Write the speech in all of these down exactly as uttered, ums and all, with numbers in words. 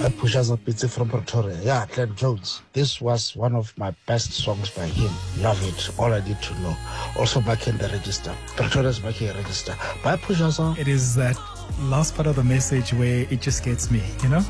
Pushaza Pizzi from Pretoria. Yeah, Glenn Jones. This was one of my best songs by him. Love it. All I need to know. Also back in the register. Pretoria's back in the register. Bye, Pushaza. It is that last part of the message where it just gets me, you know?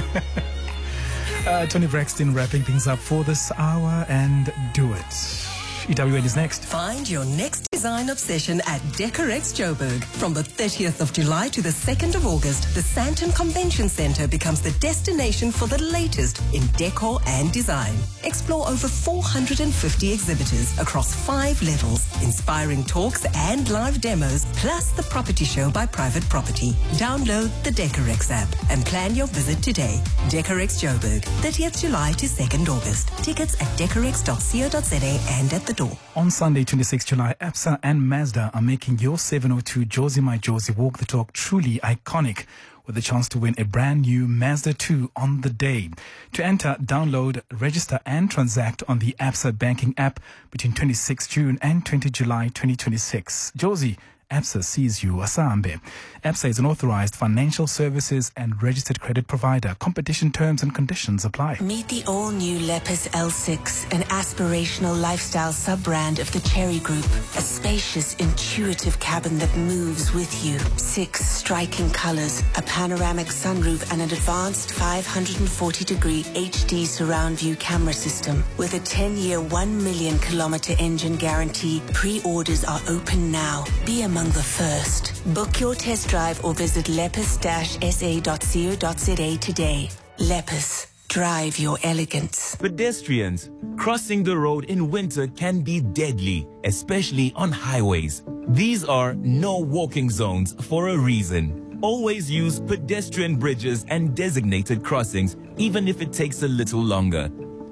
uh, Tony Braxton wrapping things up for this hour, and do it. E W N is next. Find your next design obsession at Decorex Joburg. From the thirtieth of July to the second of August, the Sandton Convention Centre becomes the destination for the latest in decor and design. Explore over four hundred fifty exhibitors across five levels, inspiring talks and live demos, plus the property show by Private Property. Download the Decorex app and plan your visit today. Decorex Joburg, thirtieth of July to second of August. Tickets at decorex dot co dot za and at the door. On Sunday, twenty-sixth of July, Absa and Mazda are making your seven oh two Josie My Josie Walk the Talk truly iconic, with a chance to win a brand new Mazda two on the day. To enter, download, register and transact on the Absa banking app between twenty-sixth of June and twentieth of July twenty twenty-six. Josie, Absa sees you asambe. Absa is an authorized financial services and registered credit provider. Competition terms and conditions apply. Meet the all-new Lepus L six, an aspirational lifestyle sub-brand of the Cherry Group. A spacious, intuitive cabin that moves with you. Six striking colors, a panoramic sunroof and an advanced five hundred forty degree H D surround view camera system. With a ten-year, one million kilometer engine guarantee, pre-orders are open now. Be among the first. Book your test drive or visit lepus dash s a dot co dot za today. Lepus. Drive your elegance. Pedestrians, crossing the road in winter can be deadly, especially on highways. These are no walking zones for a reason. Always use pedestrian bridges and designated crossings, even if it takes a little longer.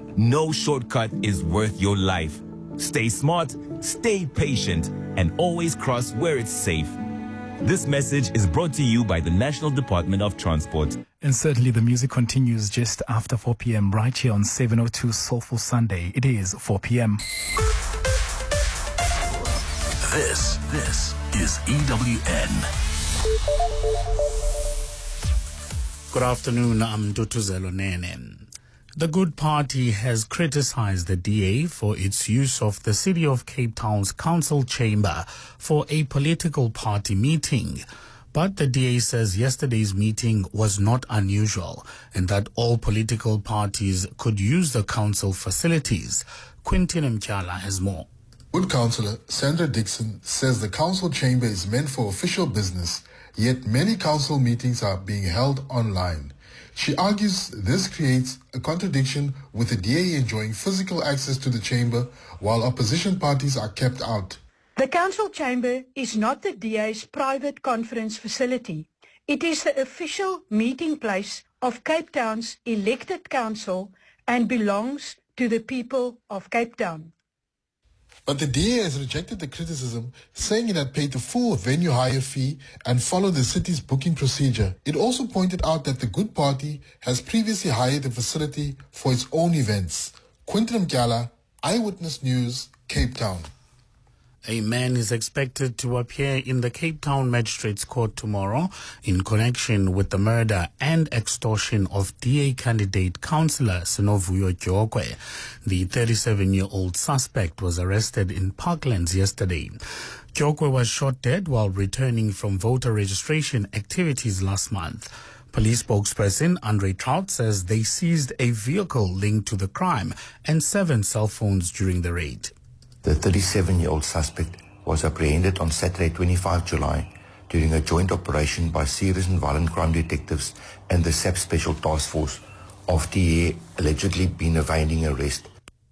No shortcut is worth your life. Stay smart, stay patient, and always cross where it's safe. This message is brought to you by the National Department of Transport. And certainly the music continues just after four p.m. right here on seven oh two Soulful Sunday. It is four p.m. This, this is E W N. Good afternoon, I'm Dutuzelo Nene. The Good Party has criticized the D A for its use of the City of Cape Town's council chamber for a political party meeting. But the D A says yesterday's meeting was not unusual and that all political parties could use the council facilities. Quintin Mchala has more. Good Councillor Sandra Dixon says the council chamber is meant for official business, yet many council meetings are being held online. She argues this creates a contradiction with the D A enjoying physical access to the chamber while opposition parties are kept out. The council chamber is not the D A's private conference facility. It is the official meeting place of Cape Town's elected council and belongs to the people of Cape Town. But the D A has rejected the criticism, saying it had paid the full venue hire fee and followed the city's booking procedure. It also pointed out that the Good Party has previously hired the facility for its own events. Quintin Mchala, Eyewitness News, Cape Town. A man is expected to appear in the Cape Town Magistrates Court tomorrow in connection with the murder and extortion of D A candidate Councillor Sinovuyo Jokwe. The thirty-seven-year-old suspect was arrested in Parklands yesterday. Jokwe was shot dead while returning from voter registration activities last month. Police spokesperson Andre Trout says they seized a vehicle linked to the crime and seven cell phones during the raid. The thirty-seven-year-old suspect was apprehended on Saturday, twenty-fifth of July, during a joint operation by serious and violent crime detectives and the S A P Special Task Force, after he allegedly been evading arrest.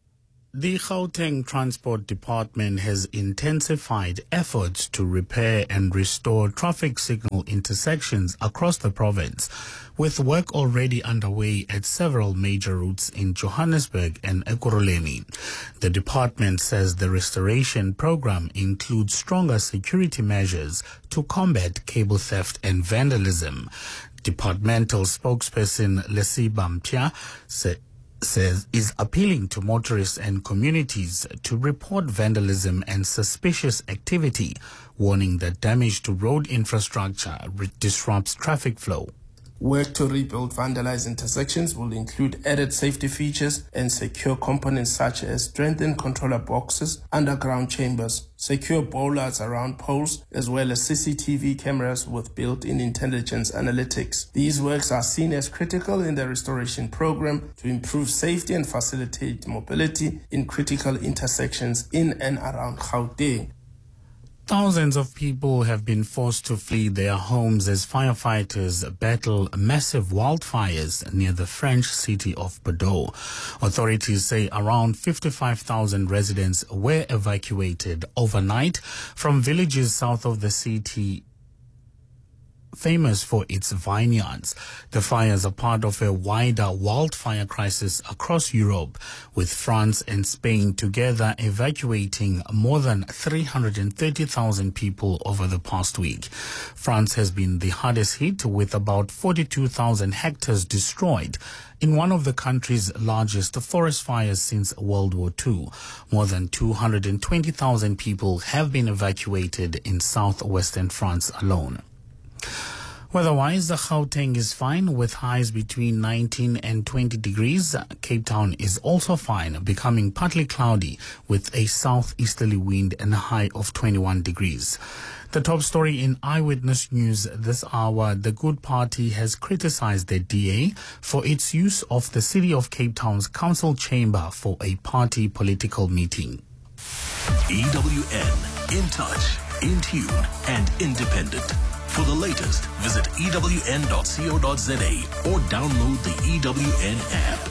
The Gauteng Transport Department has intensified efforts to repair and restore traffic signal intersections across the province, with work already underway at several major routes in Johannesburg and Ekurhuleni. The department says the restoration program includes stronger security measures to combat cable theft and vandalism. Departmental spokesperson Lesiba Mpia said says is appealing to motorists and communities to report vandalism and suspicious activity, warning that damage to road infrastructure disrupts traffic flow. Work to rebuild vandalized intersections will include added safety features and secure components such as strengthened controller boxes, underground chambers, secure bollards around poles, as well as C C T V cameras with built-in intelligence analytics. These works are seen as critical in the restoration program to improve safety and facilitate mobility in critical intersections in and around Gauteng. Thousands of people have been forced to flee their homes as firefighters battle massive wildfires near the French city of Bordeaux. Authorities say around fifty-five thousand residents were evacuated overnight from villages south of the city, famous for its vineyards. The fires are part of a wider wildfire crisis across Europe, with France and Spain together evacuating more than three hundred thirty thousand people over the past week. France has been the hardest hit, with about forty-two thousand hectares destroyed in one of the country's largest forest fires since World War Two. More than two hundred twenty thousand people have been evacuated in southwestern France alone. Weather-wise, the Gauteng is fine with highs between nineteen and twenty degrees. Cape Town is also fine, becoming partly cloudy with a southeasterly wind and a high of twenty-one degrees. The top story in Eyewitness News this hour: the Good Party has criticized the D A for its use of the City of Cape Town's council chamber for a party political meeting. E W N, in touch, in tune, and independent. For the latest, visit E W N dot co dot za or download the E W N app.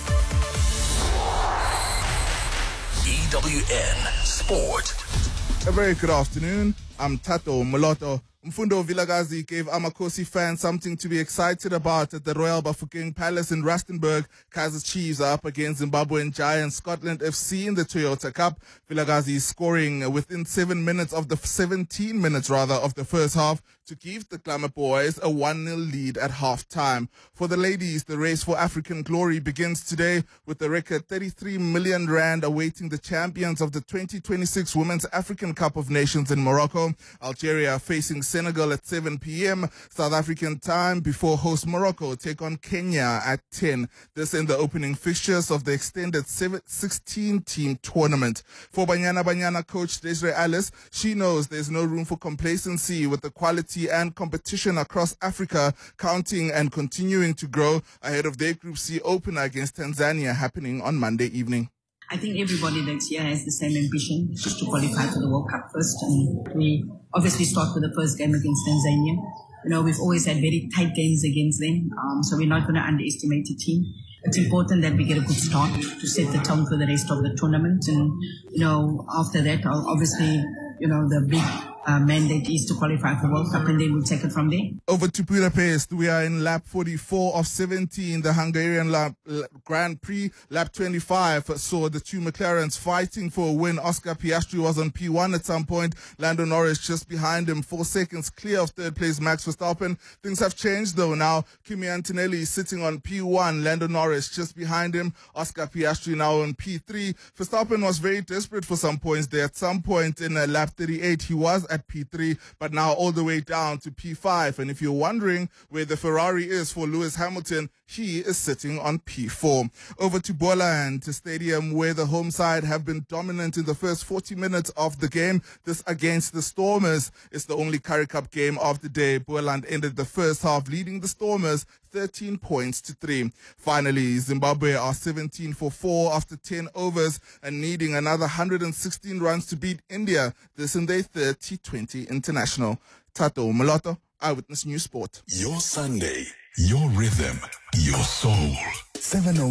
E W N Sport. A very good afternoon. I'm Tato Moloto. Mfundo Vilakazi gave Amakosi fans something to be excited about at the Royal Bafokeng Palace in Rustenburg. Kaizer Chiefs are up against Zimbabwean giant Scotland F C in the Toyota Cup. Vilakazi is scoring within seven minutes of the seventeen minutes rather of the first half to give the Glamour Boys a one nil lead at half-time. For the ladies, the race for African glory begins today with a record thirty-three million rand awaiting the champions of the twenty twenty-six Women's African Cup of Nations in Morocco. Algeria facing Senegal at seven p.m. South African time before host Morocco take on Kenya at ten. This in the opening fixtures of the extended sixteen-team tournament. For Banyana Banyana coach Desiree Ellis, she knows there's no room for complacency with the quality and competition across Africa counting and continuing to grow ahead of their Group C opener against Tanzania happening on Monday evening. I think everybody that's here has the same ambition, just to qualify for the World Cup first. And we obviously start with the first game against Tanzania. You know, we've always had very tight games against them, um, so we're not going to underestimate the team. It's important that we get a good start to set the tone for the rest of the tournament. And, you know, after that, obviously, you know, the big uh, mandate is to qualify for World Cup, and then we'll take it from there. Over to Budapest, we are in lap forty-four of seventeen. The Hungarian lap, Grand Prix, lap twenty-five, saw the two McLarens fighting for a win. Oscar Piastri was on P one at some point. Lando Norris just behind him, four seconds clear of third place Max Verstappen. Things have changed though now. Kimi Antonelli is sitting on P one. Lando Norris just behind him. Oscar Piastri now on P three. Verstappen was very desperate for some points there. At some point in uh, lap thirty-eight, he was at P three, but now all the way down to P five. And if you're wondering where the Ferrari is for Lewis Hamilton, he is sitting on P four. Over to Boland Stadium, where the home side have been dominant in the first forty minutes of the game. This against the Stormers. It's the only Currie Cup game of the day. Boland ended the first half leading the Stormers thirteen points to three. Finally, Zimbabwe are seventeen for four after ten overs and needing another one hundred sixteen runs to beat India. This in their third T twenty international. Tato Moloto, Eyewitness News Sport. Your Sunday, your rhythm, your soul. seven oh